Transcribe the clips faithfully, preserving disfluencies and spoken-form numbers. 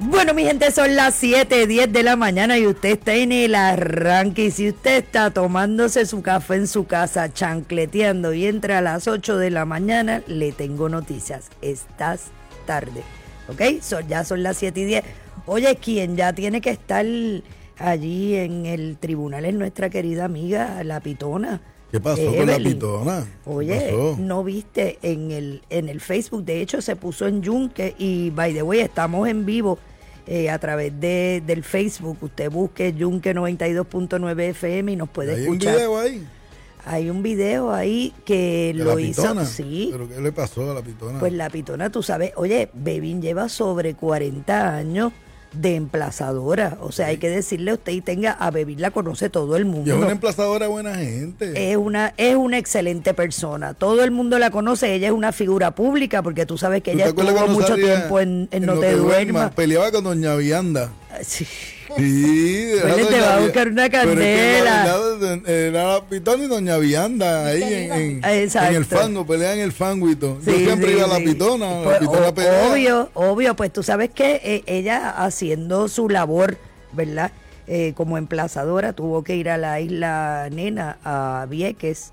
Bueno, mi gente, son las siete diez de la mañana y usted está en el arranque. Y si usted está tomándose su café en su casa, chancleteando y entra a las ocho de la mañana, le tengo noticias. Estás tarde, ¿ok? So, ya son las siete y diez. Oye, quien ya tiene que estar allí en el tribunal es nuestra querida amiga, la Pitona. ¿Qué pasó Evelyn. con la Pitona? Oye, ¿no viste en el en el Facebook? De hecho, se puso en Yunque y, by the way, estamos en vivo eh, a través de del Facebook. Usted busque Yunque noventa y dos punto nueve F M y nos puede ¿Hay escuchar. ¿Hay un video ahí? Hay un video ahí que ¿De lo la hizo, Pitona? sí. ¿Pero qué le pasó a la Pitona? Pues la Pitona, tú sabes, oye, Bebín lleva sobre cuarenta años de emplazadora, o sea, hay que decirle a usted y tenga a Bebín, la conoce todo el mundo. Y es una emplazadora buena gente. Es una es una excelente persona, todo el mundo la conoce, ella es una figura pública porque tú sabes que ella estuvo mucho tiempo en, en, en No Te Duermas. Peleaba con doña Vianda. Sí. Sí, bueno, te va a buscar una candela. Pero es que era la Pitona y doña Vianda ahí en, en, en el fango, pelean en el fango y todo. Sí, Yo siempre sí, iba a la sí. Pitona, pues, la Pitona o, pelea. Obvio, obvio, pues tú sabes que eh, ella haciendo su labor, ¿verdad? Eh, como emplazadora, tuvo que ir a la isla Nena, a Vieques,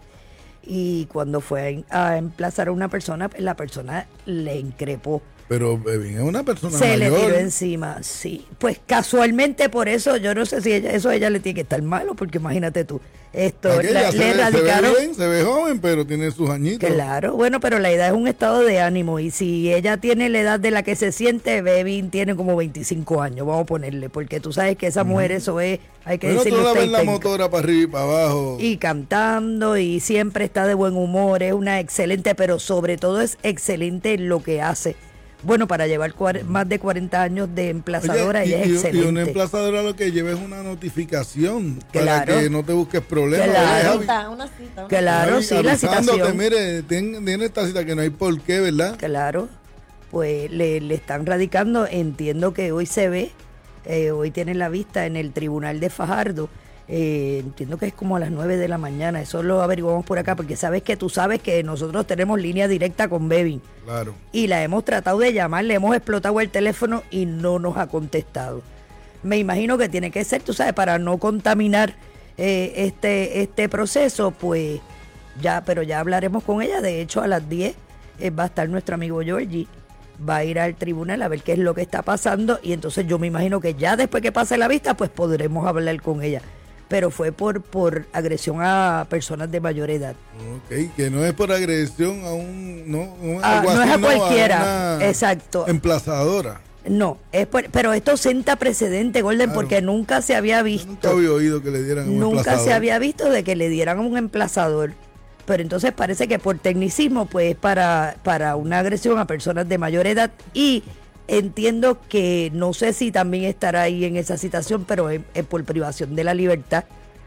y cuando fue a, a emplazar a una persona, pues la persona le increpó. Pero Bebín es una persona Se mayor. le tiró encima, sí. Pues casualmente por eso, yo no sé si ella, eso a ella le tiene que estar malo, porque imagínate tú, esto Aquella, la, se, le ve, radicaron. Se ve bien, se ve joven, pero tiene sus añitos. Claro, bueno, pero la edad es un estado de ánimo, y si ella tiene la edad de la que se siente, Bebín tiene como veinticinco años, vamos a ponerle, porque tú sabes que esa mujer, uh-huh. eso es, hay que bueno, decirle. Tú la ves usted la motora para arriba y para abajo. Y cantando, y siempre está de buen humor, es una excelente, pero sobre todo es excelente en lo que hace. Bueno, para llevar cuar- más de cuarenta años de emplazadora, Oye, ella y, es excelente. Y una emplazadora lo que lleva es una notificación claro. para que no te busques problemas. Claro, Javi, cita, una cita, una claro Javi, sí, la citación. Mire, tiene esta cita que no hay por qué, ¿verdad? Claro, pues le, le están radicando, entiendo que hoy se ve, eh, hoy tienen la vista en el tribunal de Fajardo. Eh, entiendo que es como a las nueve de la mañana, eso lo averiguamos por acá, porque sabes que tú sabes que nosotros tenemos línea directa con Bebín. Claro. Y la hemos tratado de llamar, le hemos explotado el teléfono y no nos ha contestado. Me imagino que tiene que ser, tú sabes, para no contaminar eh, este, este proceso, pues ya, pero ya hablaremos con ella. De hecho, a las diez eh, va a estar nuestro amigo Georgie, va a ir al tribunal a ver qué es lo que está pasando, y entonces yo me imagino que ya después que pase la vista, pues podremos hablar con ella. Pero fue por por agresión a personas de mayor edad. Ok, que no es por agresión a un... No, no, ah, algo no así, es a no, cualquiera, a exacto. Emplazadora. No, es por, pero esto senta precedente, Golden, claro. Porque nunca se había visto... Yo nunca había oído que le dieran un Nunca emplazador. se había visto de que le dieran un emplazador. Pero entonces parece que por tecnicismo, pues para, para una agresión a personas de mayor edad, y... Entiendo que no sé si también estará ahí en esa situación, pero es, es por privación de la libertad,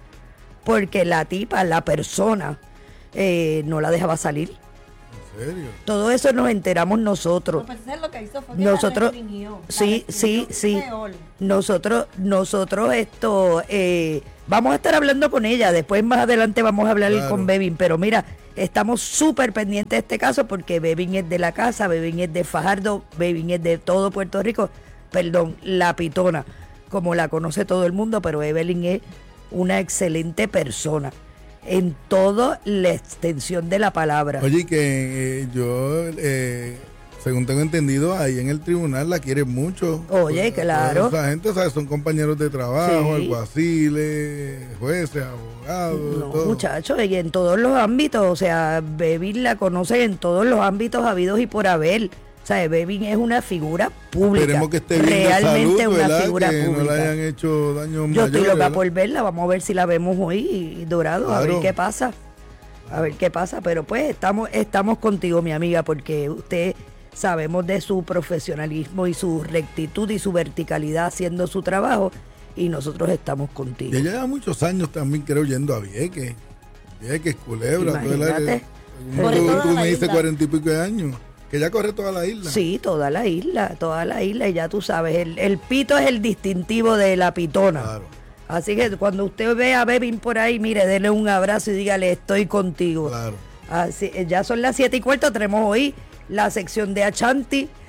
porque la tipa, la persona, eh, no la dejaba salir. ¿En serio? Todo eso nos enteramos nosotros. No, pues lo que hizo fue que nosotros, la restringió, sí, la sí, sí. Peor. Nosotros, nosotros esto, eh, vamos a estar hablando con ella. Después más adelante vamos a hablar claro. con Bebín, pero mira, estamos súper pendientes de este caso porque Bebín es de la casa, Bebín es de Fajardo, Bebín es de todo Puerto Rico, perdón, la Pitona, como la conoce todo el mundo, pero Evelyn es una excelente persona en toda la extensión de la palabra. Oye, que eh, yo, eh, según tengo entendido, ahí en el tribunal la quieren mucho. Oye, pues, claro. Esa gente, ¿sabes? Son compañeros de trabajo, sí. alguaciles, jueces, abogados. No, todo. Muchachos, y en todos los ámbitos, o sea, Bebín la conoce en todos los ámbitos habidos y por haber. O sea, Bebín es una figura pública. Esperemos que esté bien realmente de salud, una ¿verdad? figura que pública. no le hayan hecho daño Yo mayores, estoy loca ¿verdad? por verla, vamos a ver si la vemos hoy y Dorado, claro. a ver qué pasa. A ver qué pasa, pero pues estamos estamos contigo, mi amiga, porque usted sabemos de su profesionalismo y su rectitud y su verticalidad haciendo su trabajo, y nosotros estamos contigo. Y ella lleva muchos años también, creo, yendo a Vieques. Vieques, Culebra. Imagínate. Todo el, tú, tú me dices cuarenta y pico de años. Que ya corre toda la isla. Sí, toda la isla, toda la isla, y ya tú sabes, el, el pito es el distintivo de la Pitona. Claro. Así que cuando usted ve a Bebín por ahí, mire, dele un abrazo y dígale, estoy contigo. Claro. Así, ya son las siete y cuarto, tenemos hoy la sección de Achanti,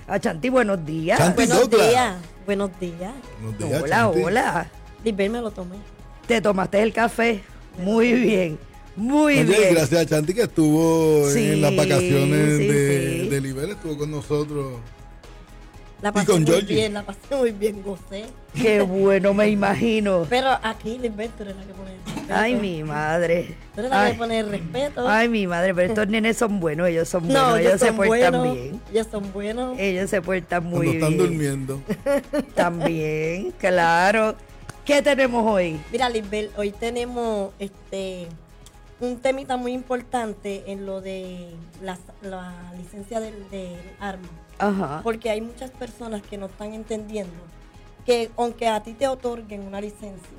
A Chanti, buenos días. Chanti buenos días. Buenos días. Buenos días. Hola, Chanti. Hola. Lisbeth, me lo tomé. ¿Te tomaste el café? Muy bien. Muy Oye, bien. Gracias a Chanti que estuvo sí, en las vacaciones sí, de, sí. de Libel, estuvo con nosotros. La pasé muy Georgie. bien, la pasé muy bien, gocé. Qué bueno, me imagino. Pero aquí, Lisbeth, tú eres la que pone el respeto. Ay, mi madre. Tú eres la Ay. que pone el respeto. Ay, mi madre, pero estos nenes son buenos, ellos son buenos, no, ellos, ellos son se portan buenos, bien. Ellos son buenos. Ellos se portan muy Cuando están bien. durmiendo. También, claro. ¿Qué tenemos hoy? Mira, Lisbeth, hoy tenemos este un temita muy importante en lo de la, la licencia del, del arma. Ajá. Porque hay muchas personas que no están entendiendo que aunque a ti te otorguen una licencia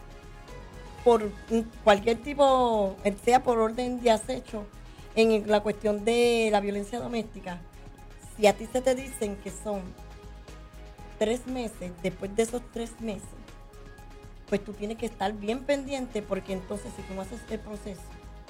por cualquier tipo, sea por orden de acecho, en la cuestión de la violencia doméstica, si a ti se te dicen que son tres meses, después de esos tres meses, pues tú tienes que estar bien pendiente, porque entonces si tú no haces el proceso,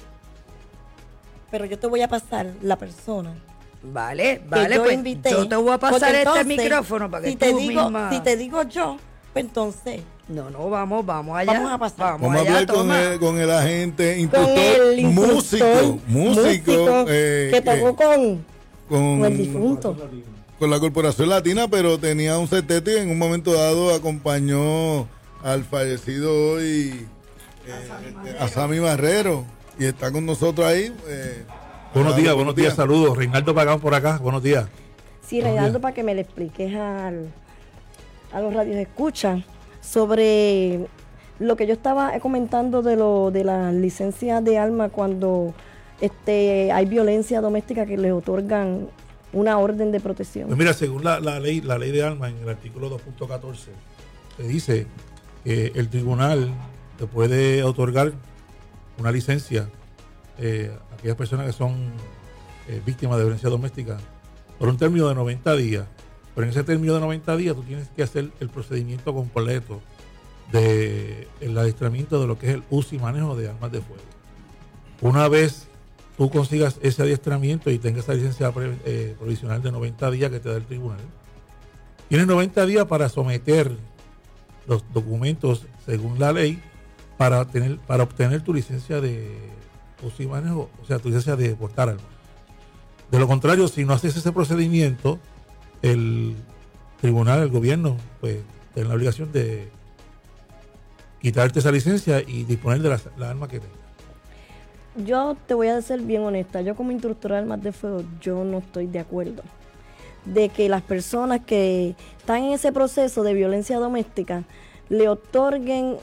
pero yo te voy a pasar la persona. Vale, vale, yo pues invité, yo te voy a pasar entonces, este micrófono para que si tú te digo, misma... Si te digo yo, pues entonces... No, no, vamos, vamos allá. Vamos a pasar. Vamos, vamos allá, a hablar con el, con el agente, instructor, el instructor músico, músico, músico eh, que tocó con, con, con el difunto. Con la Corporación Latina, pero tenía un setete y en un momento dado acompañó al fallecido hoy, eh, a Sammy Barrero, y está con nosotros ahí. Eh, buenos días, buenos días, días, saludos. Reinaldo Pagán por acá, buenos días. Sí, Reinaldo, para que me le expliques al, a los radios escuchan sobre lo que yo estaba comentando de lo de la licencia de arma cuando este hay violencia doméstica que les otorgan una orden de protección. Pues mira, según la, la ley la ley de armas en el artículo dos punto catorce se dice que el tribunal te puede otorgar una licencia eh, a aquellas personas que son eh, víctimas de violencia doméstica por un término de noventa días. Pero en ese término de noventa días tú tienes que hacer el procedimiento completo de el adiestramiento de lo que es el uso y manejo de armas de fuego. Una vez tú consigas ese adiestramiento y tengas esa licencia pre, eh, provisional de noventa días que te da el tribunal, tienes noventa días para someter los documentos según la ley para tener para obtener tu licencia de uso y manejo, o sea, tu licencia de portar armas. De lo contrario, si no haces ese procedimiento, el tribunal, el gobierno, pues tiene la obligación de quitarte esa licencia y disponer de la, la arma que tengas. Yo te voy a ser bien honesta, yo como instructora de armas de fuego, yo no estoy de acuerdo de que las personas que están en ese proceso de violencia doméstica le otorguen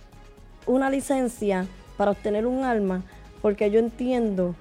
una licencia para obtener un arma, porque yo entiendo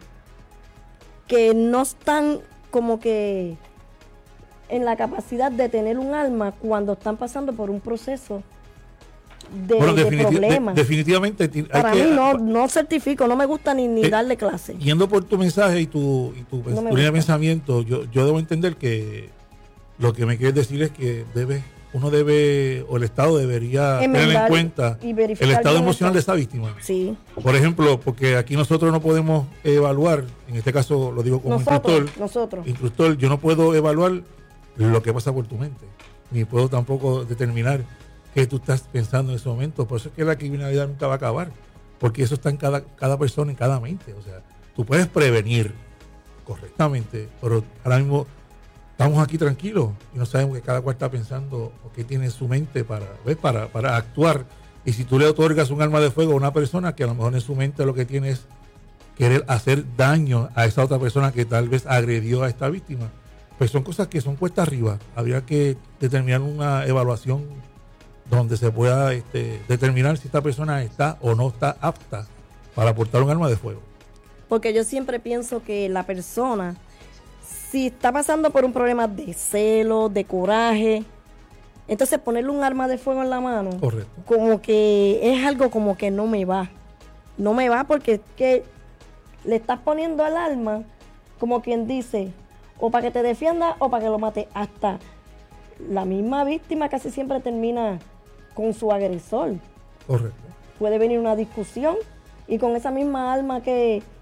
que no están como que en la capacidad de tener un arma cuando están pasando por un proceso de, bueno, de definitiv- problemas. De, definitivamente. Hay Para que, mí no, no certifico, no me gusta ni, ni eh, darle clase. Yendo por tu mensaje y tu, y tu, no tu línea de pensamiento, yo, yo debo entender que lo que me quieres decir es que debe, uno debe, o el Estado debería tener en cuenta el estado emocional de esa víctima. Sí. Por ejemplo, porque aquí nosotros no podemos evaluar, en este caso lo digo como nosotros, instructor, nosotros. instructor, yo no puedo evaluar lo que pasa por tu mente, ni puedo tampoco determinar qué tú estás pensando en ese momento. Por eso es que la criminalidad nunca va a acabar, porque eso está en cada, cada persona, en cada mente. O sea, tú puedes prevenir correctamente, pero ahora mismo estamos aquí tranquilos y no sabemos que cada cual está pensando o qué tiene en su mente para, ¿ves? para, para actuar. Y si tú le otorgas un arma de fuego a una persona que a lo mejor en su mente lo que tiene es querer hacer daño a esa otra persona que tal vez agredió a esta víctima, pues son cosas que son cuesta arriba. Habría que determinar una evaluación donde se pueda este, determinar si esta persona está o no está apta para portar un arma de fuego. Porque yo siempre pienso que la persona, si está pasando por un problema de celo, de coraje, entonces ponerle un arma de fuego en la mano, correcto, como que es algo como que no me va. No me va porque es que le estás poniendo al arma, como quien dice, o para que te defienda o para que lo mate. Hasta la misma víctima casi siempre termina con su agresor. Correcto. Puede venir una discusión y con esa misma arma que,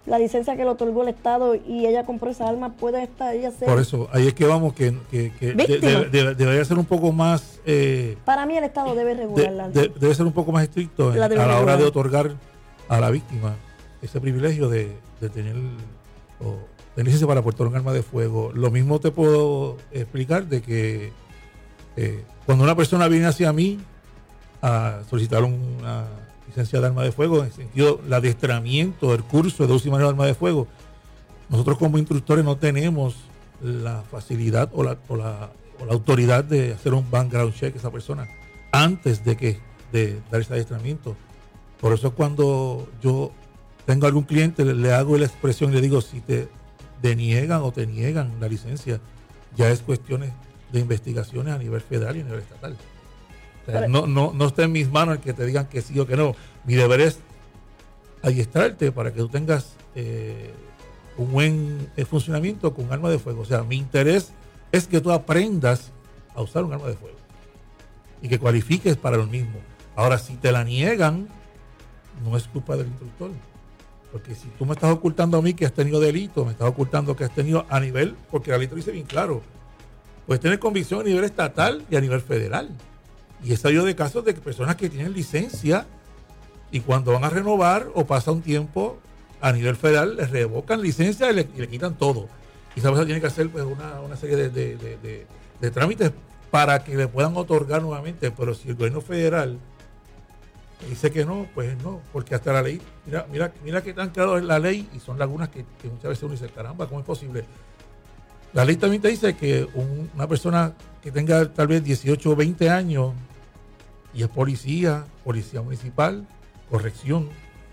la licencia que le otorgó el Estado y ella compró esa arma, puede estar ella ser... Por eso, ahí es que vamos, que, que, que de, de, de, debería ser un poco más... Eh, Para mí el Estado debe regular de, la de, Debe ser un poco más estricto en, la a la regular. hora de otorgar a la víctima ese privilegio de, de tener o, de licencia para portar un arma de fuego. Lo mismo te puedo explicar de que eh, cuando una persona viene hacia mí a solicitar una licencia de arma de fuego, en el sentido del adiestramiento, del curso de uso y manejo de arma de fuego, nosotros como instructores no tenemos la facilidad o la, o la, o la autoridad de hacer un background check a esa persona antes de que de dar ese adiestramiento. Por eso cuando yo tengo algún cliente, le, le hago la expresión y le digo, si te deniegan o te niegan la licencia, ya es cuestiones de investigaciones a nivel federal y a nivel estatal. O sea, no, no, no está en mis manos el que te digan que sí o que no. Mi deber es adiestrarte para que tú tengas eh, un buen eh, funcionamiento con un arma de fuego. O sea, mi interés es que tú aprendas a usar un arma de fuego y que cualifiques para lo mismo. Ahora, si te la niegan, no es culpa del instructor. Porque si tú me estás ocultando a mí que has tenido delito, me estás ocultando que has tenido a nivel, porque la ley te dice bien claro, puedes tener convicción a nivel estatal y a nivel federal. Y he sabido de casos de personas que tienen licencia y cuando van a renovar o pasa un tiempo a nivel federal, les revocan licencia y le, y le quitan todo. Y esa persona tiene que hacer pues, una, una serie de, de, de, de, de trámites para que le puedan otorgar nuevamente. Pero si el gobierno federal dice que no, pues no, porque hasta la ley, mira, mira, mira que tan claro es la ley y son lagunas que, que muchas veces uno dice, caramba, ¿cómo es posible? La ley también te dice que un, una persona que tenga tal vez dieciocho o veinte años y es policía, policía municipal, corrección,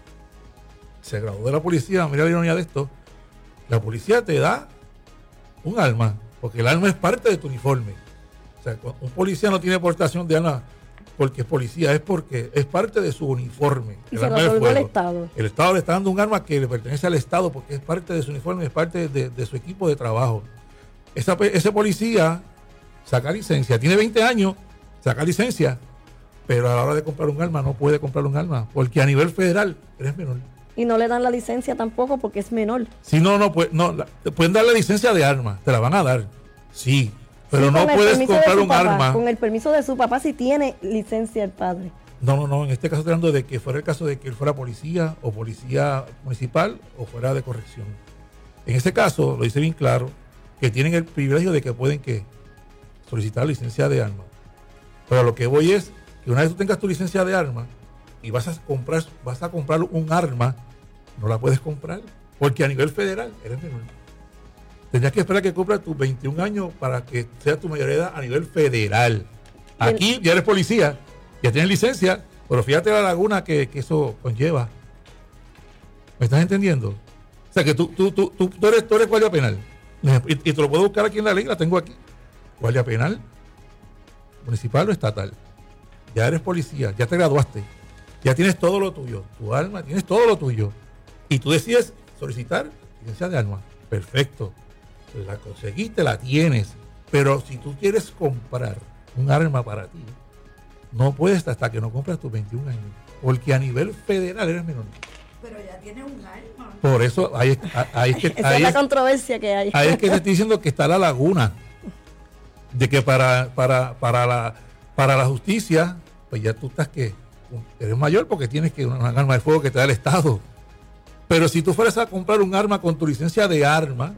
se graduó de la policía, mira la ironía de esto, la policía te da un arma, porque el arma es parte de tu uniforme. O sea, un policía no tiene portación de arma porque es policía, es porque es parte de su uniforme. Y el se lo otorgó el Estado. El Estado le está dando un arma que le pertenece al Estado porque es parte de su uniforme, es parte de, de su equipo de trabajo. Esa, ese policía saca licencia, tiene veinte años, saca licencia, pero a la hora de comprar un arma no puede comprar un arma, porque a nivel federal eres menor. Y no le dan la licencia tampoco porque es menor. Sí, no, no, pues, no la, te pueden dar la licencia de arma, te la van a dar, sí, pero sí, no puedes comprar un papá, arma. Con el permiso de su papá si tiene licencia el padre. No, no, no, en este caso estoy hablando de que fuera el caso de que él fuera policía o policía municipal o fuera de corrección. En ese caso, lo dice bien claro, que tienen el privilegio de que pueden que solicitar licencia de arma. Pero lo que voy es que una vez tú tengas tu licencia de arma y vas a comprar, vas a comprar un arma, no la puedes comprar, porque a nivel federal eres menor. Tendrías que esperar que cumplas tus veintiún años para que sea tu mayoría de edad a nivel federal. Aquí ya eres policía, ya tienes licencia, pero fíjate la laguna que, que eso conlleva. ¿Me estás entendiendo? O sea que tú, tú, tú, tú, tú eres, tú eres guardia penal. Y, y te lo puedo buscar aquí en la ley, la tengo aquí. Guardia penal, municipal o estatal. Ya eres policía, ya te graduaste, ya tienes todo lo tuyo, tu arma, tienes todo lo tuyo. Y tú decides solicitar licencia de arma. Perfecto. La conseguiste, la tienes. Pero si tú quieres comprar un arma para ti, no puedes hasta que no compras tus veintiún años. Porque a nivel federal eres menor. Pero ya tienes un arma. Por eso ahí es, ahí es que... Esa ahí es la es, controversia que hay. Ahí es que te estoy diciendo que está la laguna. De que para, para, para, la, para la justicia, pues ya tú estás que... Eres mayor porque tienes que una arma de fuego que te da el Estado. Pero si tú fueras a comprar un arma con tu licencia de arma,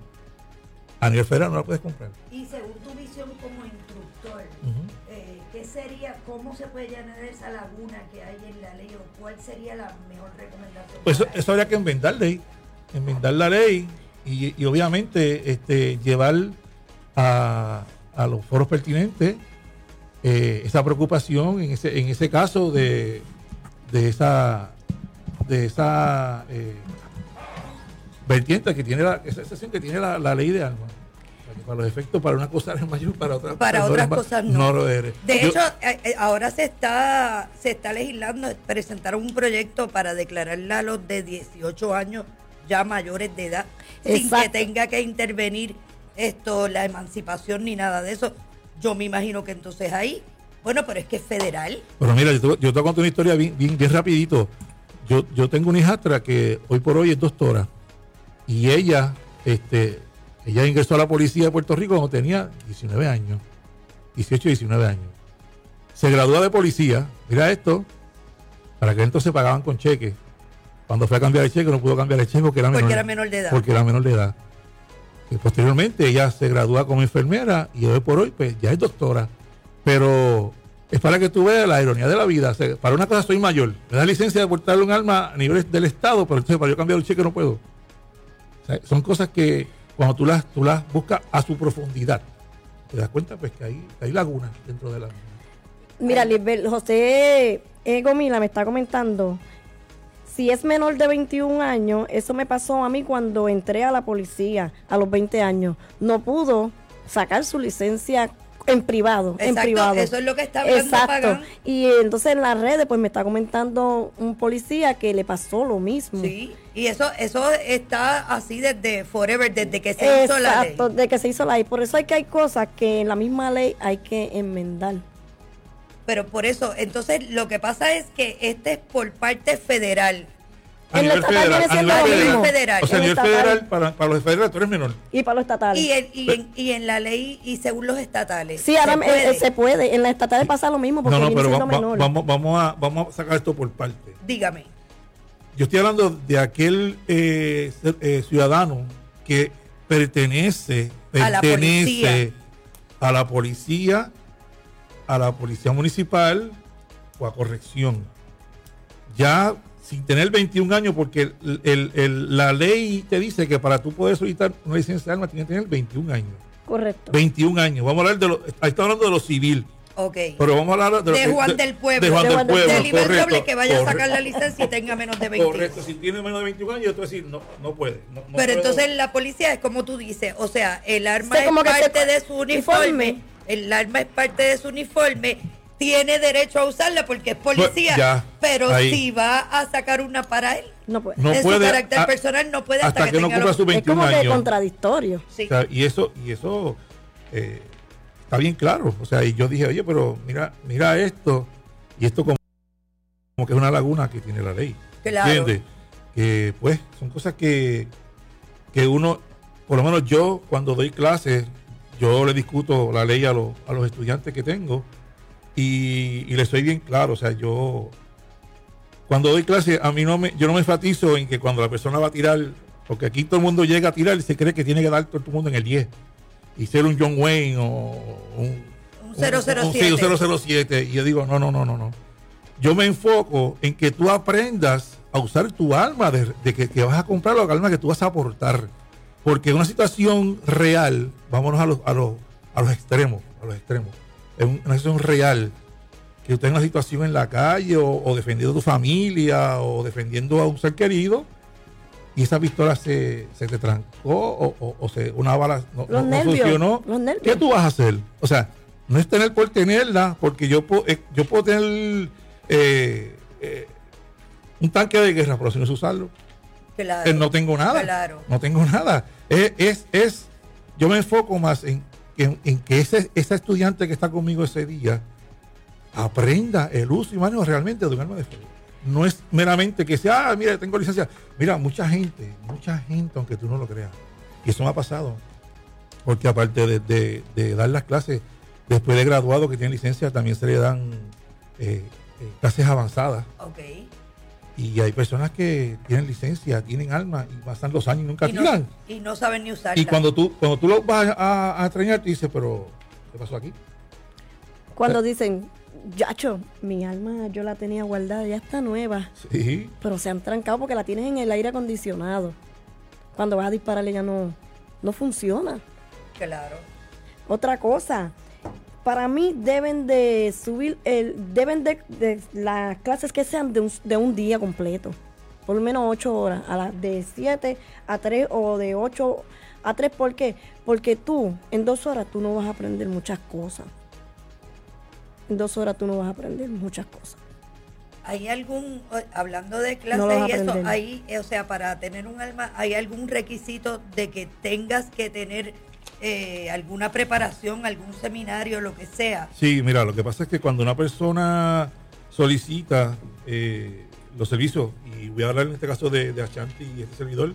a nivel federal no la puedes comprar. Y según tu visión como instructor, Uh-huh. eh, ¿qué sería, cómo se puede llenar esa laguna que hay en la ley o cuál sería la mejor recomendación? Pues eso, para eso habría que enmendar ley, enmendar la ley y, y obviamente este, llevar a, a los foros pertinentes eh, esa preocupación en ese, en ese caso de, de esa de esa eh, vertiente que tiene la, esa excepción que tiene la, la ley de armas. Para los efectos, para una cosa eres mayor, para otras para otras no cosas no. no lo eres. De Yo, hecho, eh, ahora se está se está legislando, presentaron un proyecto para declararla a los de dieciocho años ya mayores de edad, Exacto. sin que tenga que intervenir esto, la emancipación ni nada de eso. Yo me imagino que entonces ahí, bueno, pero es que es federal. Pero mira, yo te, yo te voy a contar una historia bien, bien, bien rapidito. Yo, yo tengo una hijastra que hoy por hoy es doctora Y ella, este, ella ingresó a la policía de Puerto Rico cuando tenía diecinueve años, dieciocho, diecinueve años. Se gradúa de policía, mira esto, para que entonces pagaban con cheque. Cuando fue a cambiar el cheque no pudo cambiar el cheque porque era menor, porque era menor de edad. Porque era menor de edad. Y posteriormente ella se gradúa como enfermera y hoy por hoy pues ya es doctora. Pero es para que tú veas la ironía de la vida. O sea, para una cosa soy mayor, me da licencia de portarle un arma a nivel del Estado, pero entonces para yo cambiar un cheque no puedo. O sea, son cosas que cuando tú las, tú las buscas a su profundidad, te das cuenta pues que hay, hay lagunas dentro de la... Mira, Lisbeth, José eh, Gomila me está comentando, si es menor de veintiún años, eso me pasó a mí cuando entré a la policía a los veinte años. No pudo sacar su licencia en privado, Exacto, en privado. Eso es lo que está hablando Exacto. Pagán. Y entonces en las redes pues me está comentando un policía que le pasó lo mismo. Sí, y eso eso está así desde forever, desde que se hizo la ley. Exacto, desde que se hizo la ley. Por eso hay que hay cosas que en la misma ley hay que enmendar. Pero por eso, entonces lo que pasa es que este es por parte federal. A En la nivel estatal federal, viene a siendo nivel lo federal. mismo. Federal. O sea, a En nivel estatal. federal, para, para los federales tú eres menor. Y para los estatales. Y en, y, en, y en la ley y según los estatales. Sí, ahora se me- puede. eh, se puede. En la estatal pasa lo mismo porque No, no, viene pero siendo va- va- menor. vamos, vamos, a, vamos a sacar esto por parte. Dígame. Yo estoy hablando de aquel eh, c- eh, ciudadano que pertenece, A la pertenece policía. a la policía, a la policía municipal o a corrección. Ya sin tener veintiún años, porque el- el- el- la ley te dice que para tú poder solicitar una licencia de arma tienes que tener veintiún años. Correcto. veintiún años. Vamos a hablar de lo, ahí está hablando de lo civil. Ok. Pero vamos a hablar de, lo De que- Juan del Pueblo. De Juan De del Juan del Pueblo. Del Iván correcto, Robles que vaya a sacar correcto. la licencia y tenga menos de veinte. Correcto, si tiene menos de veintiún años, yo te voy a decir, no, no puede. no- no Pero puedo. entonces la policía es como tú dices, o sea, el arma Sí, es como que parte se- de su uniforme, uniforme. el arma es parte de su uniforme, tiene derecho a usarla porque es policía, Pues, ya, pero ahí. si va a sacar una para él, No puede. No en puede, su carácter a- personal no puede hasta, hasta que no tenga cumpla los- sus Es veintiún como que años. contradictorio. Sí. O sea, y eso, y eso eh, está bien claro. O sea, y yo dije, oye, pero mira, mira esto, y esto como, como que es una laguna que tiene la ley. Claro. ¿Entiendes? Que pues son cosas que, que uno, por lo menos yo, cuando doy clases, yo le discuto la ley a, los a los estudiantes que tengo y, y les soy bien claro. O sea, yo cuando doy clases, a mí no me, yo no me enfatizo en que cuando la persona va a tirar, porque aquí todo el mundo llega a tirar y se cree que tiene que dar todo el mundo en el diez y ser un John Wayne o un, Un cero cero un- un siete. cero cero siete. Y yo digo, no, no, no, no, no. Yo me enfoco en que tú aprendas a usar tu alma, de, de que, que vas a comprar la alma que tú vas a aportar. Porque en una situación real, vámonos a los, a los, a los extremos, a los extremos. En una situación real, que usted en una situación en la calle o, o defendiendo a tu familia o defendiendo a un ser querido y esa pistola se, se te trancó o, o- o se, una bala no, Los no- no nervios, funcionó, los nervios. ¿qué tú vas a hacer? O sea, no es tener por tenerla, porque yo puedo, eh, yo puedo tener eh, eh, un tanque de guerra, pero si no sé usarlo, Claro. eh, no tengo nada. Claro. No tengo nada. Es, es, es- yo me enfoco más en, en, en que ese, ese estudiante que está conmigo ese día aprenda el uso y manejo realmente de un arma de fuego. No es meramente que sea, ah, mira, tengo licencia. Mira, mucha gente, mucha gente, aunque tú no lo creas. Y eso me ha pasado. Porque aparte de, de- de dar las clases, después de graduado que tienen licencia, también se le dan eh, eh, clases avanzadas. Ok. Y hay personas que tienen licencia, tienen arma y pasan los años y nunca Y no, tiran. y no saben ni usarla. Y cuando tú, cuando tú lo vas a, a, a trenar, tú dices, pero ¿qué pasó aquí? Cuando dicen, Yacho, mi alma yo la tenía guardada, ya está nueva. Sí. Pero se han trancado porque la tienes en el aire acondicionado. Cuando vas a dispararle ya no, no funciona. Claro. Otra cosa, para mí deben de subir, el, deben de, de las clases que sean de un, de un día completo. Por lo menos ocho horas, a las de siete a tres o de ocho a tres. ¿Por qué? Porque tú, en dos horas, tú no vas a aprender muchas cosas. En dos horas tú no vas a aprender muchas cosas. ¿Hay algún, eh, hablando de No clases lo vas a y eso, aprender. hay, eh, o sea, para tener un arma, ¿hay algún requisito de que tengas que tener eh, alguna preparación, algún seminario, lo que sea? Sí, mira, lo que pasa es que cuando una persona solicita eh, los servicios, y voy a hablar en este caso de, de Ashanti y este servidor,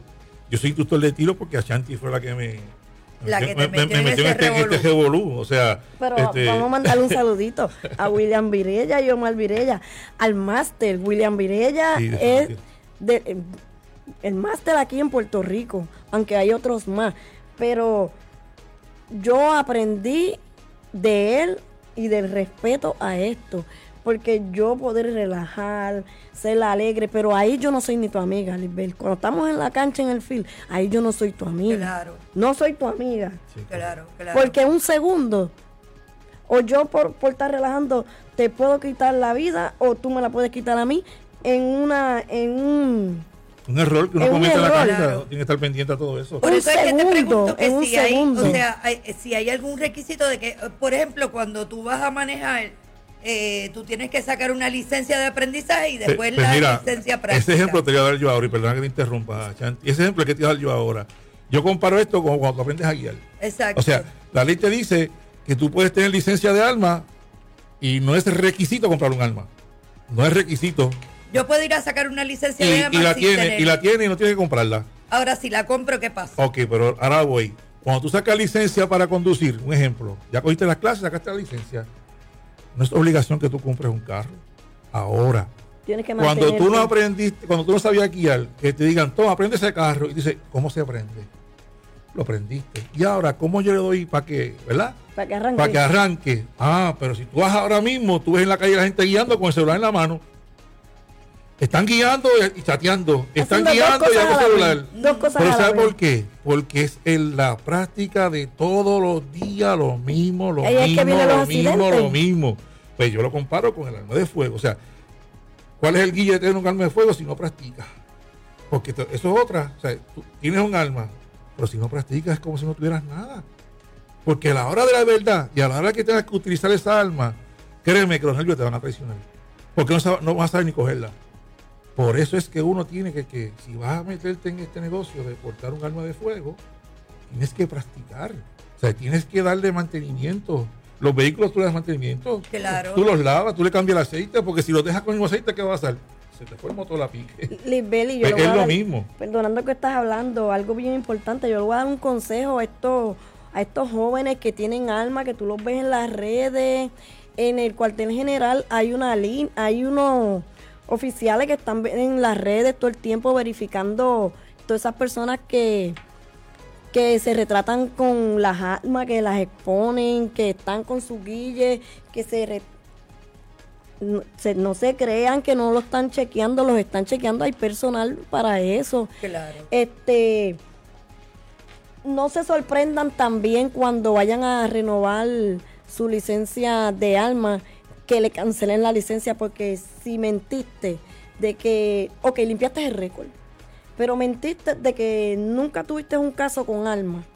yo soy instructor de tiro porque Ashanti fue la que me, La que me, te metió me en metió en ese este, en este revolú. O sea, Pero este, vamos a mandarle un saludito a William Virella y Omar Virella, al máster. William Virella Sí, es definitivo. de, el máster aquí en Puerto Rico, aunque hay otros más. Pero yo aprendí de él y del respeto a esto, porque yo poder relajar, ser alegre, pero ahí yo no soy ni tu amiga, Lisbeth. Cuando estamos en la cancha, en el field, ahí yo no soy tu amiga. Claro. No soy tu amiga. sí, claro. Claro, claro. Porque un segundo, o yo por, por estar relajando, te puedo quitar la vida, o tú me la puedes quitar a mí, en una, en un... Un error que uno Es un comete en la error. cancha, Claro. tiene que estar pendiente a todo eso. Por un eso es que te segundo, pregunto que en un si hay, segundo. o sea, hay- si hay algún requisito de que, eh, por ejemplo, cuando tú vas a manejar, eh, tú tienes que sacar una licencia de aprendizaje y después Pues la mira, licencia práctica. ese ejemplo te voy a dar yo ahora, y perdona que te interrumpa, Chanti. Ese ejemplo que te voy a dar yo ahora. Yo comparo esto con cuando tú aprendes a guiar. Exacto. O sea, la ley te dice que tú puedes tener licencia de arma y no es requisito comprar un arma. No es requisito. yo puedo ir a sacar una licencia Y, de y armas la sin tiene, tener- y la tiene y no tiene que comprarla. Ahora, si la compro, ¿qué pasa? Ok, pero ahora voy. Cuando tú sacas licencia para conducir, un ejemplo, ya cogiste las clases, sacaste la licencia. No es obligación que tú compres un carro. Ahora, Tienes que cuando tú no mantenerte. aprendiste, cuando tú no sabías guiar, que te digan, toma, aprende ese carro, y dices, ¿cómo se aprende? Lo aprendiste. Y ahora, ¿cómo yo le doy para que, verdad? Para que arranque. Para que arranque. Ah, pero si tú vas ahora mismo, tú ves en la calle a la gente guiando con el celular en la mano. Están guiando y chateando. Están Haciendo dos guiando y cosas con a la celular. vez. Dos cosas Pero a la ¿sabe vez. por qué? Porque es en la práctica de todos los días lo mismo, lo Ahí es que mismo, vienen lo los mismo, accidentes. lo mismo. Pues yo lo comparo con el arma de fuego. O sea, ¿cuál es el guille de tener un arma de fuego si no practicas? Porque to- eso es otra. O sea, tú tienes un arma, pero si no practicas es como si no tuvieras nada. Porque a la hora de la verdad y a la hora que tengas que utilizar esa arma, créeme que los nervios te van a traicionar. Porque no, sab- no vas a saber ni cogerla. Por eso es que uno tiene que, que, si vas a meterte en este negocio de portar un arma de fuego, tienes que practicar. O sea, tienes que darle mantenimiento. Los vehículos tú le das mantenimiento. Claro. Tú los lavas, tú le cambias el aceite, porque si los dejas con el mismo aceite, ¿qué va a hacer? Se te fue el motor a pique. Lisbeth, y yo Es le voy a lo dar- mismo. Perdonando que estás hablando, algo bien importante, yo le voy a dar un consejo a estos, a estos jóvenes que tienen armas, que tú los ves en las redes. En el cuartel general hay una línea, hay unos oficiales que están en las redes todo el tiempo verificando todas esas personas que que se retratan con las armas, que las exponen, que están con su guille, que se, re- no, se no se crean que no lo están chequeando, los están chequeando, hay personal para eso. Claro. Este, no se sorprendan también cuando vayan a renovar su licencia de armas, que le cancelen la licencia, porque si mentiste de que, ok, limpiaste el récord, pero mentiste de que nunca tuviste un caso con armas,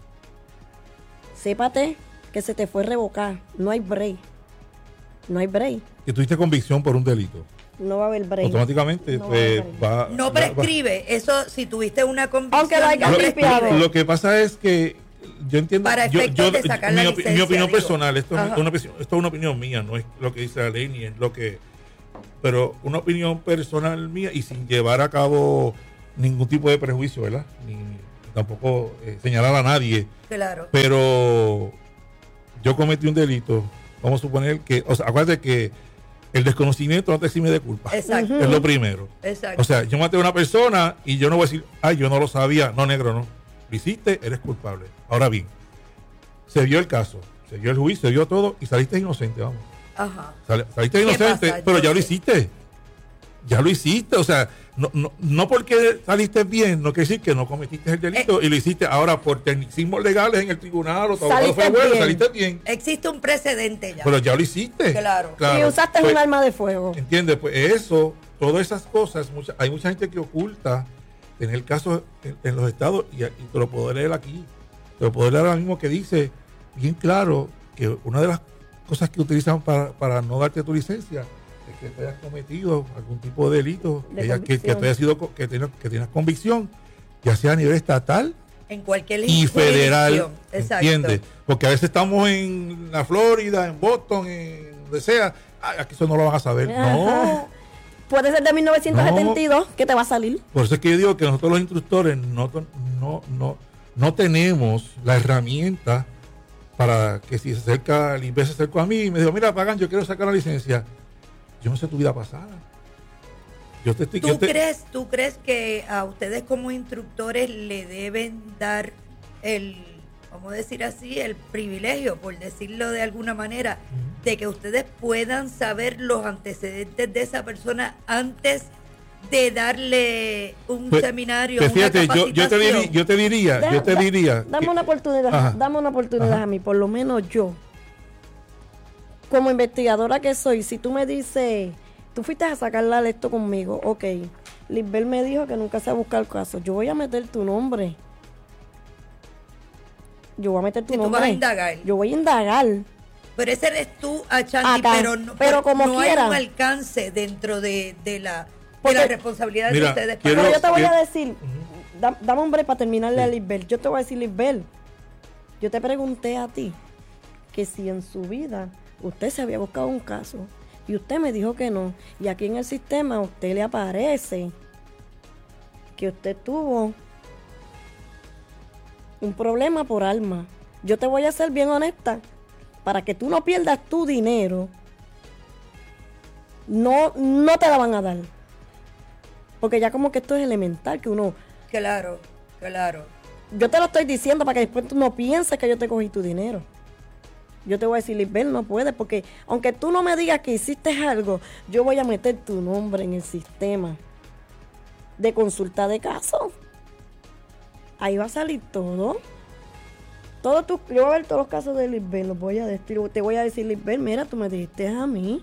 sépate que se te fue revocada, no hay break, no hay break, Que tuviste convicción por un delito. no va a haber break. Automáticamente No pues, va a va, No va- va- prescribe. Eso, si tuviste una convicción, Aunque lo hayas no Lo, limpiado. prescribe. lo que pasa es que yo entiendo. Para yo, efectos yo- de sacar mi, la opi- mi licencia, opinión digo. personal, esto es, Ajá. una, opinión- esto es una opinión mía, no es lo que dice la ley ni es lo que. Pero una opinión personal mía y sin llevar a cabo ningún tipo de prejuicio, ¿verdad? Ni, ni tampoco eh, señalar a nadie. Claro. Pero yo cometí un delito. Vamos a suponer que. O sea, acuérdate que el desconocimiento no te exime de culpa. Exacto. Es lo primero. Exacto. O sea, yo maté a una persona y yo no voy a decir, ay, yo no lo sabía. No, negro, no. Lo hiciste, eres culpable. Ahora bien, se vio el caso, se vio el juicio, se vio todo y saliste inocente, vamos. Ajá. Sal- saliste ¿Qué inocente, pasa? pero Yo ya lo sé. hiciste. Ya lo hiciste. O sea, no, no, no porque saliste bien, no quiere decir que no cometiste el delito Eh. y lo hiciste ahora por tecnicismos legales en el tribunal o tu abogado Saliste fue bueno, bien. saliste bien. Existe un precedente ya. Pero ya lo hiciste. Claro. Y usaste Pues, un arma de fuego. ¿entiendes? Pues eso, todas esas cosas, mucha, hay mucha gente que oculta tener casos en, en los estados y, y te lo puedo leer aquí. Te lo puedo leer ahora mismo que dice bien claro que una de las cosas que utilizan para, para no darte tu licencia es que te hayas cometido algún tipo de delito, De que, haya- que, que convicción. te haya sido, co- que tengas, que tengas convicción, ya sea a nivel estatal En cualquier y federal, jurisdicción. Exacto. ¿entiendes? Porque a veces estamos en la Florida, en Boston, en donde sea, ah, aquí eso no lo van a saber. Ajá. No. Puede ser de mil novecientos setenta y dos que te va a salir. Por eso es que yo digo que nosotros los instructores no, no, no, no tenemos la herramienta para que si se acerca, el Lisbeth se acercó a mí y me dijo, mira, Pagán, yo quiero sacar la licencia. Yo no sé tu vida pasada. Yo te estoy, ¿Tú, yo te... crees, ¿Tú crees que a ustedes como instructores le deben dar el, vamos a decir así, el privilegio, por decirlo de alguna manera, uh-huh. de que ustedes puedan saber los antecedentes de esa persona antes de darle un pues, seminario, pues fíjate, una yo, yo te diría, yo te diría, da, yo te da, diría dame que, una oportunidad, ajá, dame una oportunidad ajá. a mí, por lo menos yo, como investigadora que soy, si tú me dices, tú fuiste a sacarla esto conmigo, ok, Lisbeth me dijo que nunca se ha buscado el caso, yo voy a meter tu nombre, yo voy a meter tu ¿Y nombre, tú vas a indagar? Yo voy a indagar. Pero ese eres tú, Ashanti, Acá, pero no, pero como no quiera. hay un alcance dentro de, de la Porque, de la responsabilidad de ustedes. Quiero, pero yo te voy quiero, a decir, uh-huh. da, dame un break para terminarle sí. a Lisbeth. Yo te voy a decir, Lisbeth, yo te pregunté a ti que si en su vida usted se había buscado un caso y usted me dijo que no, y aquí en el sistema a usted le aparece que usted tuvo un problema por alma. Yo te voy a ser bien honesta, para que tú no pierdas tu dinero, no, no te la van a dar. Porque ya como que esto es elemental, que uno... Claro, claro. Yo te lo estoy diciendo para que después tú no pienses que yo te cogí tu dinero. Yo te voy a decir, Lisbeth, no puedes, porque aunque tú no me digas que hiciste algo, yo voy a meter tu nombre en el sistema de consulta de casos. Ahí va a salir todo. Todo tu, yo voy a ver todos los casos de Lisbeth, los voy a decir, te voy a decir, Lisbeth, mira, tú me dijiste a mí.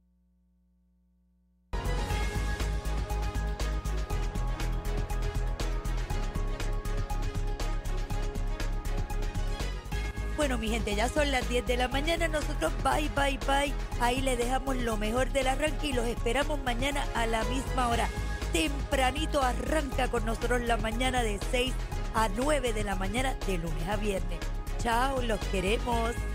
Bueno, mi gente, ya son las diez de la mañana. Nosotros bye, bye, bye. Ahí le dejamos lo mejor del arranque y los esperamos mañana a la misma hora. Tempranito arranca con nosotros la mañana de seis a nueve de la mañana de lunes a viernes. Chao, los queremos.